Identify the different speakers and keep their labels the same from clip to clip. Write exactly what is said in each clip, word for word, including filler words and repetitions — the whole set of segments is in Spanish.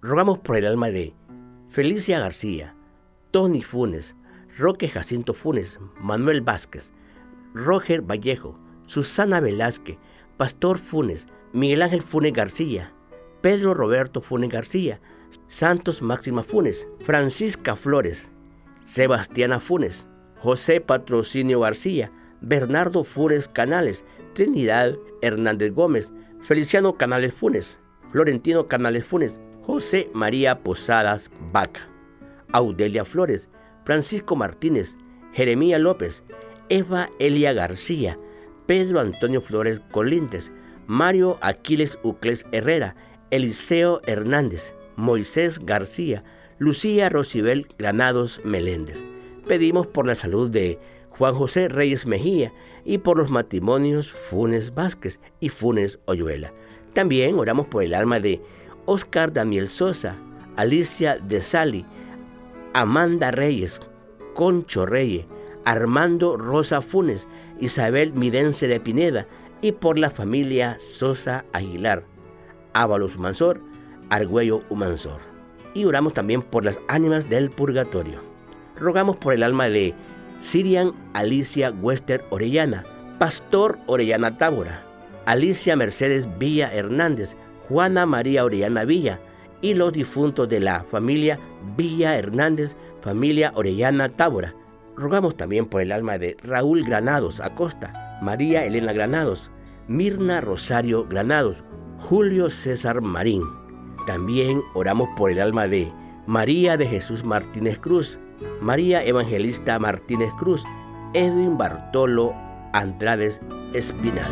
Speaker 1: Rogamos por el alma de Felicia García, Tony Funes, Roque Jacinto Funes, Manuel Vázquez, Roger Vallejo, Susana Velázquez, Pastor Funes, Miguel Ángel Funes García, Pedro Roberto Funes García, Santos Máxima Funes, Francisca Flores, Sebastiana Funes, José Patrocinio García, Bernardo Funes Canales, Trinidad Hernández Gómez, Feliciano Canales Funes, Florentino Canales Funes, José María Posadas Vaca, Audelia Flores, Francisco Martínez, Jeremía López, Eva Elia García, Pedro Antonio Flores Colíntes, Mario Aquiles Ucles Herrera, Eliseo Hernández, Moisés García, Lucía Rosibel Granados Meléndez. Pedimos por la salud de Juan José Reyes Mejía y por los matrimonios Funes Vázquez y Funes Oyuela. También oramos por el alma de Oscar Daniel Sosa, Alicia de Sali, Amanda Reyes, Concho Reyes, Armando Rosa Funes, Isabel Midense de Pineda y por la familia Sosa Aguilar, Ábalos Humansor, Argüello Humansor. Y oramos también por las ánimas del purgatorio. Rogamos por el alma de Sirian Alicia Wester Orellana, Pastor Orellana Tábora, Alicia Mercedes Villa Hernández, Juana María Orellana Villa y los difuntos de la familia Villa Hernández, familia Orellana Tábora. Rogamos también por el alma de Raúl Granados Acosta, María Elena Granados, Mirna Rosario Granados, Julio César Marín. También oramos por el alma de María de Jesús Martínez Cruz, María Evangelista Martínez Cruz, Edwin Bartolo Andrades Espinal.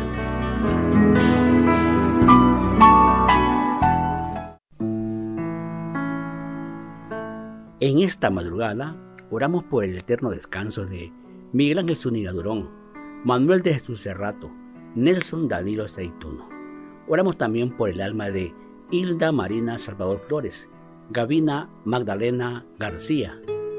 Speaker 1: En esta madrugada oramos por el eterno descanso de Miguel Ángel Zúñiga Durón, Manuel de Jesús Cerrato, Nelson Danilo Aceituno. Oramos también por el alma de Hilda Marina Salvador Flores, Gavina Magdalena García,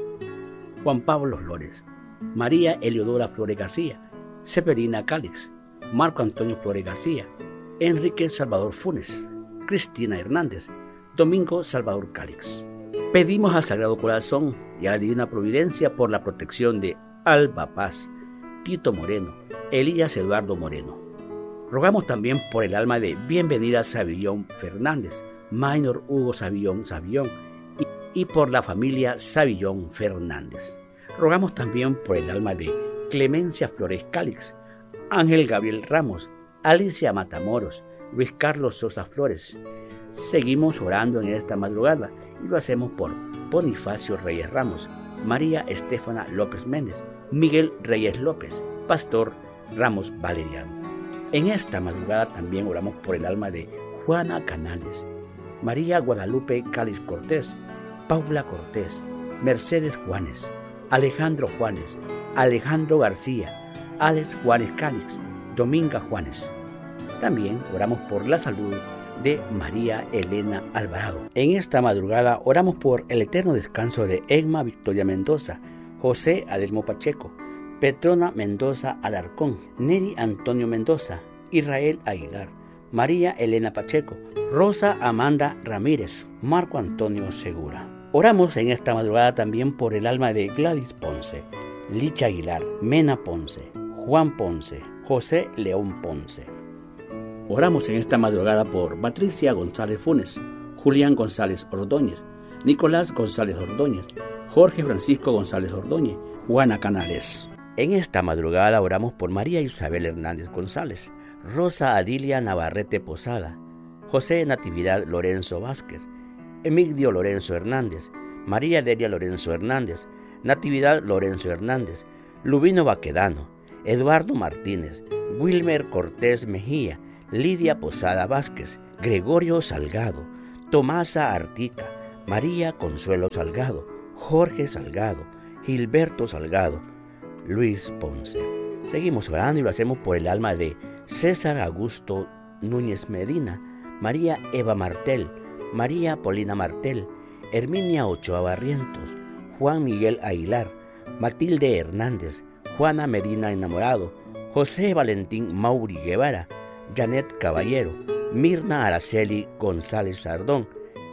Speaker 1: Juan Pablo Flores, María Eliodora Flores García, Severina Cálix, Marco Antonio Flores García, Enrique Salvador Funes, Cristina Hernández, Domingo Salvador Cálix. Pedimos al Sagrado Corazón y a la Divina Providencia por la protección de Alba Paz, Tito Moreno, Elías Eduardo Moreno. Rogamos también por el alma de Bienvenida Savillón Fernández, Minor Hugo Savillón Savillón y, y por la familia Savillón Fernández. Rogamos también por el alma de Clemencia Flores Cálix, Ángel Gabriel Ramos, Alicia Matamoros, Luis Carlos Sosa Flores. Seguimos orando en esta madrugada y lo hacemos por Bonifacio Reyes Ramos, María Estefana López Méndez, Miguel Reyes López, Pastor Ramos Valeriano. En esta madrugada también oramos por el alma de Juana Canales, María Guadalupe Cáliz Cortés, Paula Cortés, Mercedes Juanes, Alejandro Juanes, Alejandro García, Alex Juárez Cálix, Dominga Juanes. También oramos por la salud de María Elena Alvarado. En esta madrugada oramos por el eterno descanso de Emma Victoria Mendoza, José Adelmo Pacheco, Petrona Mendoza Alarcón, Neri Antonio Mendoza, Israel Aguilar, María Elena Pacheco, Rosa Amanda Ramírez, Marco Antonio Segura. Oramos en esta madrugada también por el alma de Gladys Ponce, Licha Aguilar, Mena Ponce, Juan Ponce, José León Ponce. Oramos en esta madrugada por Patricia González Funes, Julián González Ordóñez, Nicolás González Ordóñez, Jorge Francisco González Ordóñez, Juana Canales. En esta madrugada oramos por María Isabel Hernández González, Rosa Adilia Navarrete Posada, José Natividad Lorenzo Vázquez, Emigdio Lorenzo Hernández, María Delia Lorenzo Hernández, Natividad Lorenzo Hernández, Lubino Baquedano, Eduardo Martínez, Wilmer Cortés Mejía, Lidia Posada Vázquez, Gregorio Salgado, Tomasa Artica, María Consuelo Salgado, Jorge Salgado, Gilberto Salgado, Luis Ponce. Seguimos orando y lo hacemos por el alma de César Augusto Núñez Medina, María Eva Martel, María Polina Martel, Herminia Ochoa Barrientos, Juan Miguel Aguilar, Matilde Hernández, Juana Medina Enamorado, José Valentín Mauri Guevara, Janet Caballero, Mirna Araceli González Sardón,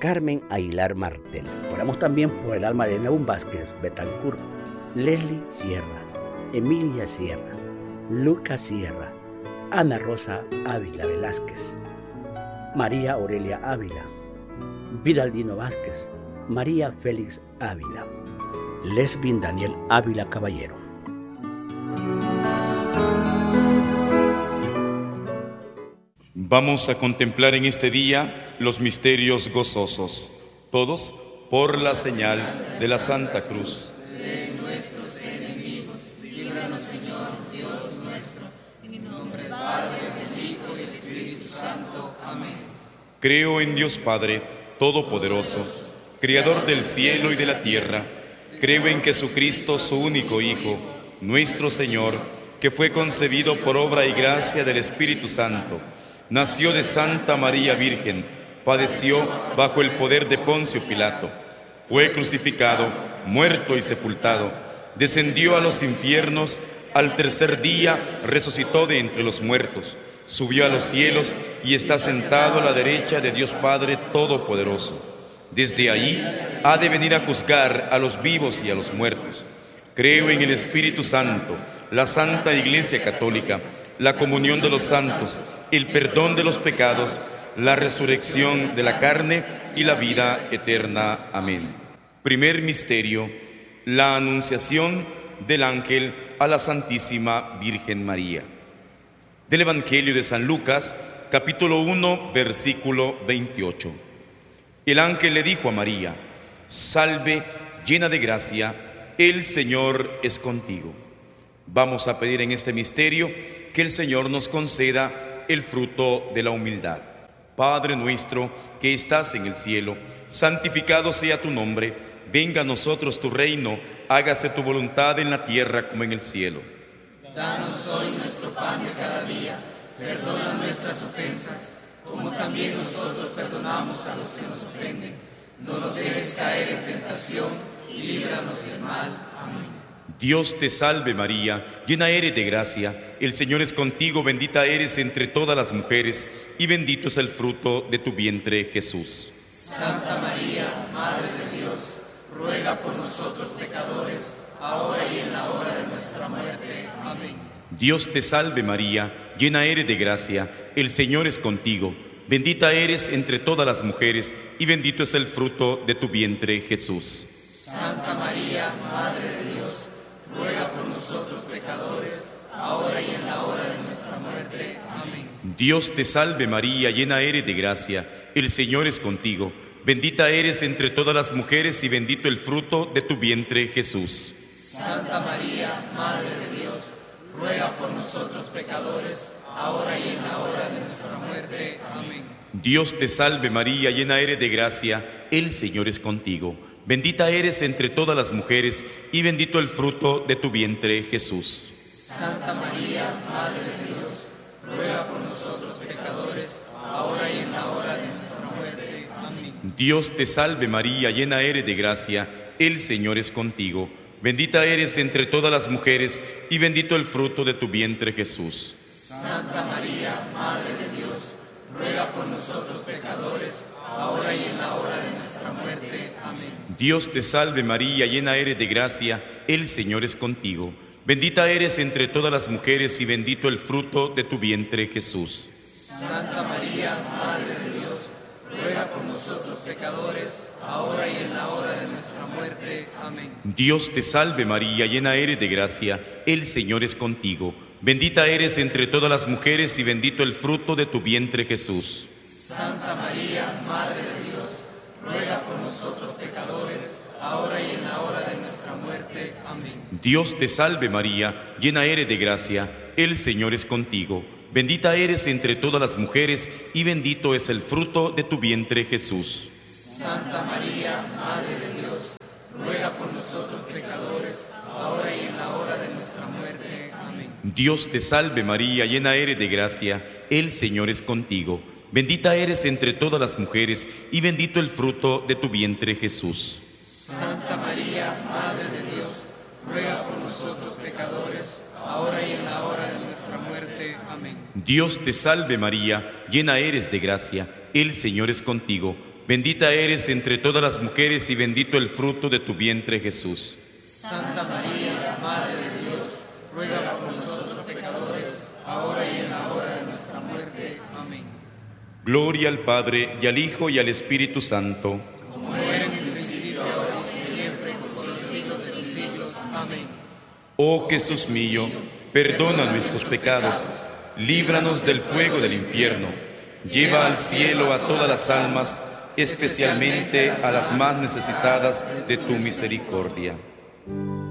Speaker 1: Carmen Aguilar Martel. Oramos también por el alma de Nahum Vázquez Betancourt, Leslie Sierra, Emilia Sierra, Lucas Sierra, Ana Rosa Ávila Velázquez, María Aurelia Ávila, Vidaldino Vázquez, María Félix Ávila, Lesbin Daniel Ávila Caballero.
Speaker 2: Vamos a contemplar en este día los misterios gozosos, todos por la señal de la Santa Cruz.
Speaker 3: De nuestros enemigos, líbranos, Señor, Dios nuestro, en el nombre del Padre, del Hijo y del Espíritu Santo. Amén.
Speaker 2: Creo en Dios Padre Todopoderoso, Creador del cielo y de la tierra. Creo en Jesucristo, su único Hijo, nuestro Señor, que fue concebido por obra y gracia del Espíritu Santo. Nació de Santa María Virgen, padeció bajo el poder de Poncio Pilato, fue crucificado, muerto y sepultado, descendió a los infiernos, al tercer día resucitó de entre los muertos, subió a los cielos y está sentado a la derecha de Dios Padre Todopoderoso. Desde ahí ha de venir a juzgar a los vivos y a los muertos. Creo en el Espíritu Santo, la Santa Iglesia Católica, la comunión de los santos, el perdón de los pecados, la resurrección de la carne y la vida eterna. Amén. Primer misterio, la anunciación del ángel a la Santísima Virgen María. Del Evangelio de San Lucas, capítulo uno, versículo veintiocho. El ángel le dijo a María: salve, llena de gracia, el Señor es contigo. Vamos a pedir en este misterio que el Señor nos conceda el fruto de la humildad. Padre nuestro que estás en el cielo, santificado sea tu nombre, venga a nosotros tu reino, hágase tu voluntad en la tierra como en el cielo.
Speaker 3: Danos hoy nuestro pan de cada día, perdona nuestras ofensas, como también nosotros perdonamos a los que nos ofenden. No nos dejes caer en tentación y líbranos del mal. Amén.
Speaker 2: Dios te salve María, llena eres de gracia, el Señor es contigo, bendita eres entre todas las mujeres, y bendito es el fruto de tu vientre, Jesús.
Speaker 3: Santa María, Madre de Dios, ruega por nosotros pecadores, ahora y en la hora de nuestra muerte. Amén.
Speaker 2: Dios te salve María, llena eres de gracia, el Señor es contigo, bendita eres entre todas las mujeres, y bendito es el fruto de tu vientre, Jesús.
Speaker 3: Santa María, Madre de Dios, ruega por nosotros pecadores, ahora y en la hora de nuestra muerte. Amén.
Speaker 2: Dios te salve María, llena eres de gracia, el Señor es contigo, bendita eres entre todas las mujeres y bendito el fruto de tu vientre, Jesús.
Speaker 3: Santa María, Madre de Dios, ruega por nosotros pecadores, ahora y en la hora de nuestra muerte. Amén.
Speaker 2: Dios te salve María, llena eres de gracia, el Señor es contigo. Bendita eres entre todas las mujeres, y bendito el fruto de tu vientre, Jesús.
Speaker 3: Santa María, Madre de Dios, ruega por nosotros pecadores, ahora y en la hora de nuestra muerte. Amén.
Speaker 2: Dios te salve María, llena eres de gracia, el Señor es contigo. Bendita eres entre todas las mujeres, y bendito el fruto de tu vientre, Jesús.
Speaker 3: Santa María, Madre de Dios, ruega por nosotros pecadores, ahora y en la hora de nuestra muerte. Amén.
Speaker 2: Dios te salve María, llena eres de gracia, el Señor es contigo. Bendita eres entre todas las mujeres y bendito el fruto de tu vientre, Jesús.
Speaker 3: Santa María, Madre de Dios, ruega por nosotros pecadores, ahora y en la hora de nuestra muerte. Amén.
Speaker 2: Dios te salve María, llena eres de gracia, el Señor es contigo. Bendita eres entre todas las mujeres y bendito el fruto de tu vientre, Jesús.
Speaker 3: Santa María, Madre de Dios, ruega por nosotros pecadores, ahora y en la hora de nuestra muerte. Amén.
Speaker 2: Dios te salve María, llena eres de gracia, el Señor es contigo. Bendita eres entre todas las mujeres y bendito es el fruto de tu vientre, Jesús.
Speaker 3: Santa María, Madre de Dios, ruega por nosotros pecadores, ahora y en la hora de nuestra muerte. Amén.
Speaker 2: Dios te salve María, llena eres de gracia, el Señor es contigo. Bendita eres entre todas las mujeres, y bendito el fruto de tu vientre, Jesús.
Speaker 3: Santa María, Madre de Dios, ruega por nosotros pecadores, ahora y en la hora de nuestra muerte. Amén.
Speaker 2: Dios te salve María, llena eres de gracia, el Señor es contigo. Bendita eres entre todas las mujeres y bendito el fruto de tu vientre, Jesús.
Speaker 3: Santa María, Madre de Dios, ruega por nosotros pecadores, ahora y en la hora de nuestra muerte. Amén.
Speaker 2: Gloria al Padre, y al Hijo, y al Espíritu Santo.
Speaker 3: Como era en el principio, ahora y siempre, por los siglos de los siglos. Amén.
Speaker 2: Oh Jesús mío, perdona nuestros pecados, líbranos del fuego del infierno, lleva al cielo a todas las almas, especialmente a las más necesitadas de tu misericordia.